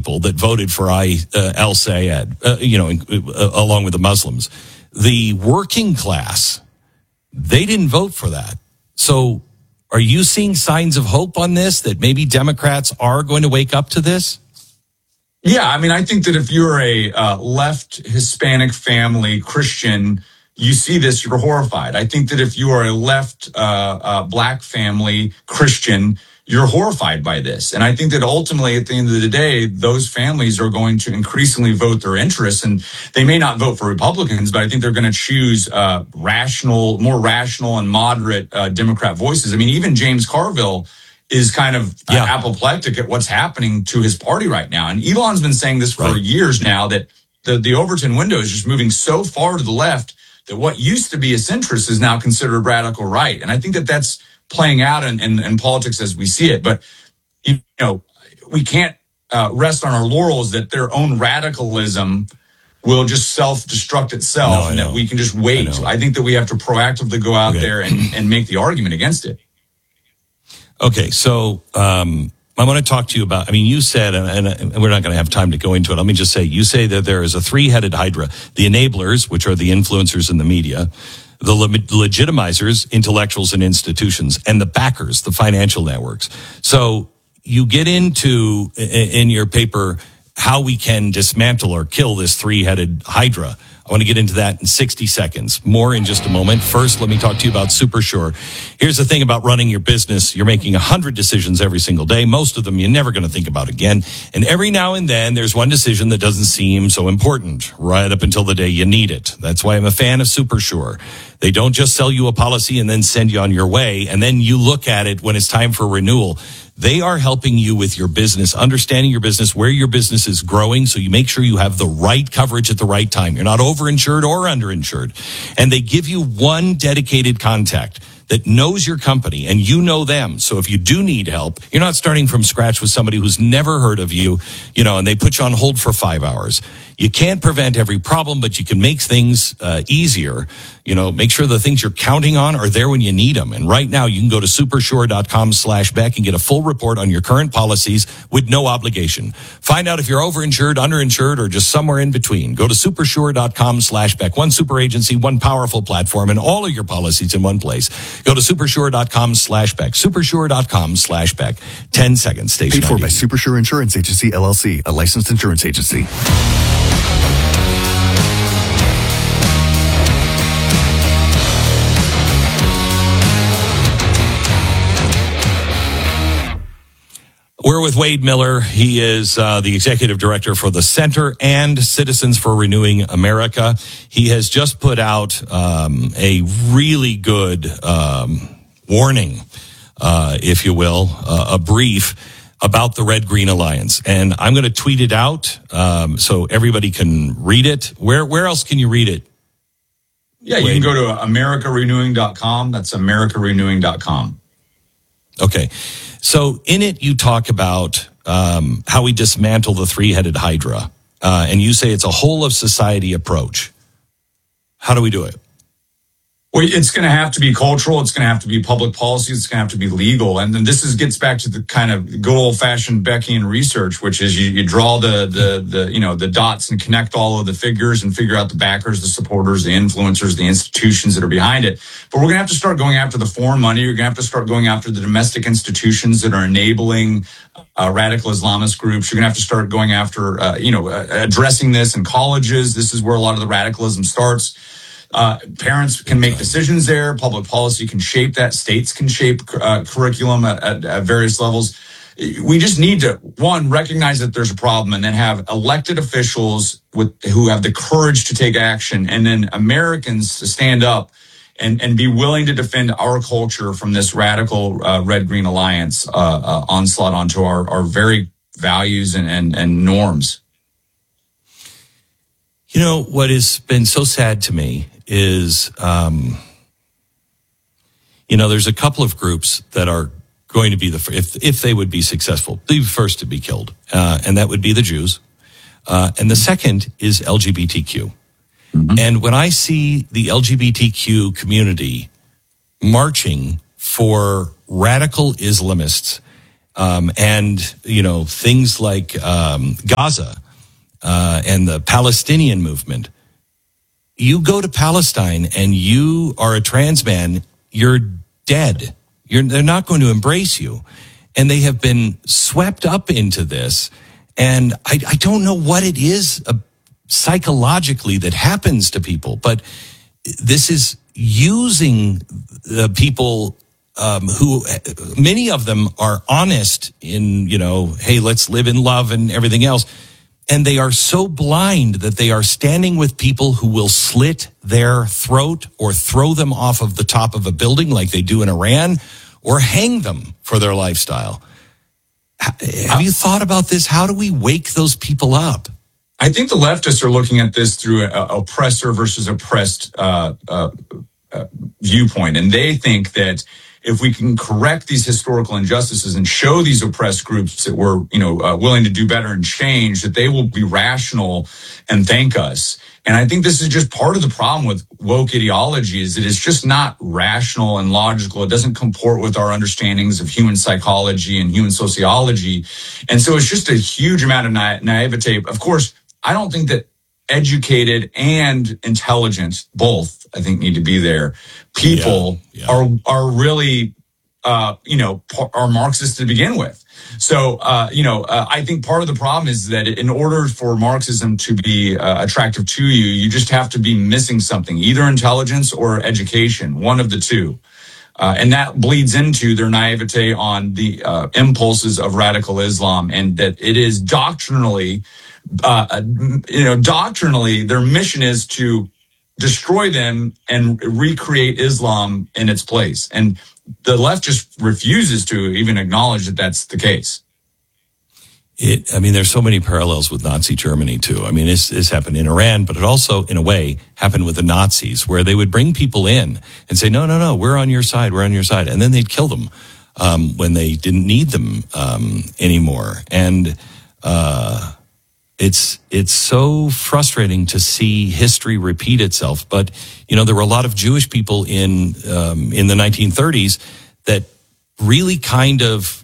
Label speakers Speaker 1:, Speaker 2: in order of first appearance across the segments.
Speaker 1: people that voted for Al Sayed, along with the Muslims. The working class, they didn't vote for that. So are you seeing signs of hope on this, that maybe Democrats are going to wake up to this?
Speaker 2: Yeah, I mean, I think that if you're a left Hispanic family Christian, you see this, you're horrified. I think that if you are a left black family Christian, you're horrified by this. And I think that ultimately, at the end of the day, those families are going to increasingly vote their interests. And they may not vote for Republicans, but I think they're going to choose more rational and moderate Democrat voices. I mean, even James Carville is kind of apoplectic at what's happening to his party right now. And Elon's been saying this for years now, that the Overton window is just moving so far to the left that what used to be a centrist is now considered radical right. And I think that that's playing out in politics as we see it. But, we can't rest on our laurels that their own radicalism will just self-destruct itself and that we can just wait. I think that we have to proactively go out there and make the argument against it.
Speaker 1: Okay, so I want to talk to you about, you said, and we're not going to have time to go into it. Let me just say, you say that there is a three-headed hydra: the enablers, which are the influencers in the media, the legitimizers, intellectuals and institutions, and the backers, the financial networks. So you get into, in your paper, how we can dismantle or kill this three-headed hydra. I want to get into that in 60 seconds. More in just a moment. First, let me talk to you about SuperSure. Here's the thing about running your business. You're making 100 decisions every single day. Most of them you're never going to think about again. And every now and then, there's one decision that doesn't seem so important, right up until the day you need it. That's why I'm a fan of SuperSure. They don't just sell you a policy and then send you on your way, and then you look at it when it's time for renewal. They are helping you with your business, understanding your business, where your business is growing, so you make sure you have the right coverage at the right time. You're not overinsured or underinsured. And they give you one dedicated contact that knows your company and you know them. So if you do need help, you're not starting from scratch with somebody who's never heard of you, and they put you on hold for 5 hours. You can't prevent every problem, but you can make things easier. Make sure the things you're counting on are there when you need them. And right now you can go to supersure.com/Beck and get a full report on your current policies with no obligation. Find out if you're overinsured, underinsured, or just somewhere in between. Go to supersure.com/Beck. One super agency, one powerful platform, and all of your policies in one place. Go to supersure.com/Beck. Supersure.com/Beck. 10 seconds. Station
Speaker 3: Paid for by Supersure Insurance Agency, LLC, a licensed insurance agency.
Speaker 1: We're with Wade Miller. He is the executive director for the Center and Citizens for Renewing America. He has just put out a really good warning, if you will, a brief about the Red Green Alliance. And I'm going to tweet it out so everybody can read it. Where else can you read it?
Speaker 2: Yeah, you can go to americarenewing.com. That's americarenewing.com.
Speaker 1: Okay. So in it, you talk about how we dismantle the three-headed hydra. And you say it's a whole of society approach. How do we do it?
Speaker 2: Well, it's going to have to be cultural. It's going to have to be public policy. It's going to have to be legal. And then this gets back to the kind of good old-fashioned Beckian research, which is you draw the dots and connect all of the figures and figure out the backers, the supporters, the influencers, the institutions that are behind it. But we're going to have to start going after the foreign money. You're going to have to start going after the domestic institutions that are enabling radical Islamist groups. You're going to have to start going after, addressing this in colleges. This is where a lot of the radicalism starts. Parents can make decisions there. Public policy can shape that. States can shape curriculum at various levels. We just need to, one, recognize that there's a problem and then have elected officials who have the courage to take action, and then Americans to stand up and be willing to defend our culture from this radical Red-Green Alliance onslaught onto our very values and norms.
Speaker 1: What has been so sad to me is, there's a couple of groups that are going to be if they would be successful, the first to be killed. And that would be the Jews. And the second is LGBTQ. Mm-hmm. And when I see the LGBTQ community marching for radical Islamists, and things like Gaza and the Palestinian movement. You go to Palestine and you are a trans man, you're dead. They're not going to embrace you. And they have been swept up into this. And I don't know what it is psychologically that happens to people, but this is using the people who, many of them are honest in, hey, let's live in love and everything else. And they are so blind that they are standing with people who will slit their throat or throw them off of the top of a building like they do in Iran, or hang them for their lifestyle. Have you thought about this? How do we wake those people up?
Speaker 2: I think the leftists are looking at this through an oppressor versus oppressed viewpoint. And they think that if we can correct these historical injustices and show these oppressed groups that we're, willing to do better and change, that they will be rational and thank us. And I think this is just part of the problem with woke ideology, is that it's just not rational and logical. It doesn't comport with our understandings of human psychology and human sociology. And so it's just a huge amount of naivete. Of course, I don't think that educated and intelligent, both, I think, need to be there. People are really, are Marxists to begin with. So, I think part of the problem is that in order for Marxism to be attractive to you, you just have to be missing something, either intelligence or education, one of the two. And that bleeds into their naivete on the impulses of radical Islam, and that it is doctrinally, their mission is to destroy them and recreate Islam in its place. And the left just refuses to even acknowledge that that's the case.
Speaker 1: There's so many parallels with Nazi Germany, too. This happened in Iran, but it also, in a way, happened with the Nazis, where they would bring people in and say, no, we're on your side. And then they'd kill them when they didn't need them anymore. And it's so frustrating to see history repeat itself. But, there were a lot of Jewish people in the 1930s that really kind of,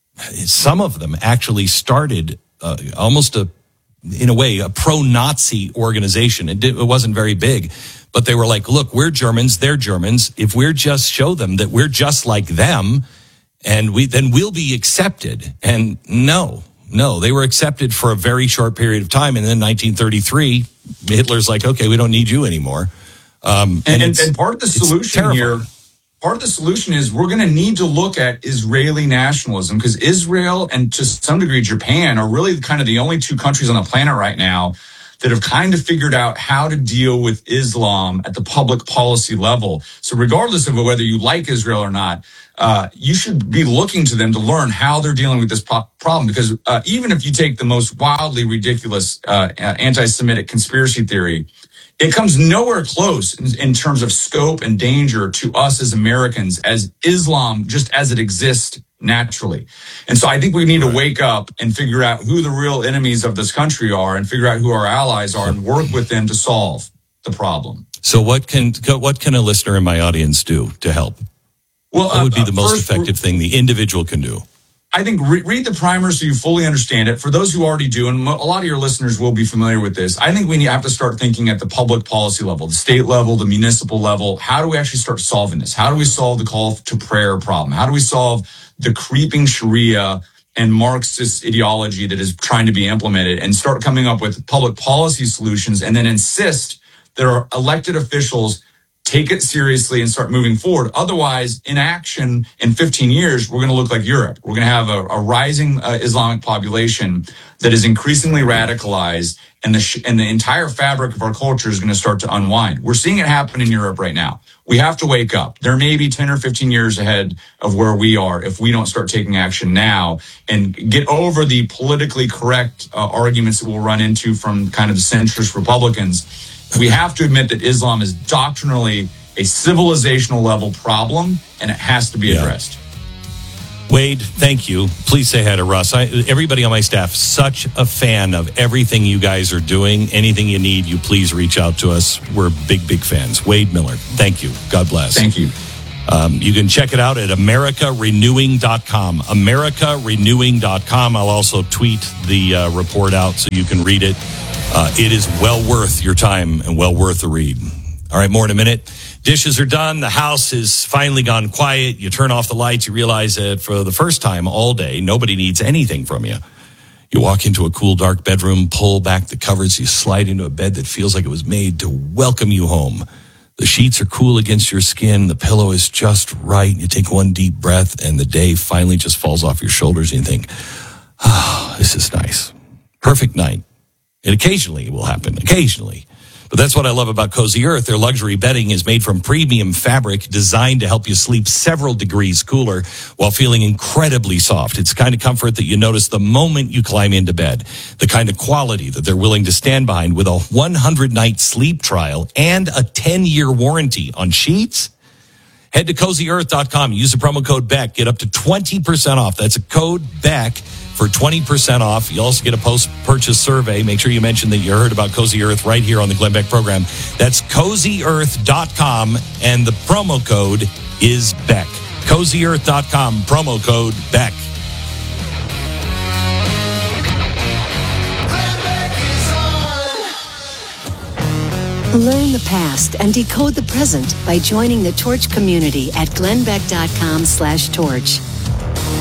Speaker 1: some of them actually started almost in a way, a pro-Nazi organization. It wasn't very big, but they were like, look, we're Germans, they're Germans. If we're just show them that we're just like them, and then we'll be accepted. And no, they were accepted for a very short period of time. And then 1933, Hitler's like, okay, we don't need you anymore.
Speaker 2: And part of the solution here, part of the solution is we're going to need to look at Israeli nationalism, because Israel and to some degree Japan are really kind of the only two countries on the planet right now that have kind of figured out how to deal with Islam at the public policy level. So regardless of whether you like Israel or not, you should be looking to them to learn how they're dealing with this problem. Because even if you take the most wildly ridiculous anti-Semitic conspiracy theory, it comes nowhere close in terms of scope and danger to us as Americans, as Islam, just as it exists naturally. And so I think we need to wake up and figure out who the real enemies of this country are, and figure out who our allies are, and work with them to solve the problem.
Speaker 1: So what can a listener in my audience do to help?
Speaker 2: Well,
Speaker 1: what would be the most effective thing the individual can do?
Speaker 2: I think read the primer so you fully understand it. For those who already do, and a lot of your listeners will be familiar with this, I think we have to start thinking at the public policy level, the state level, the municipal level. How do we actually start solving this? How do we solve the call to prayer problem? How do we solve the creeping Sharia and Marxist ideology that is trying to be implemented, and start coming up with public policy solutions, and then insist that our elected officials take it seriously and start moving forward? Otherwise, inaction in 15 years, we're going to look like Europe. We're going to have a rising Islamic population that is increasingly radicalized, and the entire fabric of our culture is going to start to unwind. We're seeing it happen in Europe right now. We have to wake up. There may be 10 or 15 years ahead of where we are if we don't start taking action now and get over the politically correct arguments that we'll run into from kind of the centrist Republicans. We have to admit that Islam is doctrinally a civilizational level problem, and it has to be addressed.
Speaker 1: Wade, thank you. Please say hi to Russ. Everybody on my staff, such a fan of everything you guys are doing. Anything you need, you please reach out to us. We're big, big fans. Wade Miller, thank you. God bless.
Speaker 2: Thank you.
Speaker 1: You can check it out at AmericaRenewing.com. AmericaRenewing.com. I'll also tweet the report out so you can read it. It is well worth your time and well worth the read. All right, more in a minute. Dishes are done. The house has finally gone quiet. You turn off the lights. You realize that for the first time all day, nobody needs anything from you. You walk into a cool, dark bedroom, pull back the covers. You slide into a bed that feels like it was made to welcome you home. The sheets are cool against your skin. The pillow is just right. You take one deep breath, and the day finally just falls off your shoulders, and you think, oh, this is nice. Perfect night. And occasionally it will happen. Occasionally. But that's what I love about Cozy Earth. Their luxury bedding is made from premium fabric designed to help you sleep several degrees cooler while feeling incredibly soft. It's the kind of comfort that you notice the moment you climb into bed. The kind of quality that they're willing to stand behind with a 100-night sleep trial and a 10-year warranty on sheets. Head to CozyEarth.com. Use the promo code BECK. Get up to 20% off. That's a code BECK for 20% off. You also get a post-purchase survey. Make sure you mention that you heard about Cozy Earth right here on the Glenn Beck program. That's CozyEarth.com, and the promo code is BECK. CozyEarth.com, promo code BECK.
Speaker 4: Learn the past and decode the present by joining the Torch community at glennbeck.com/torch.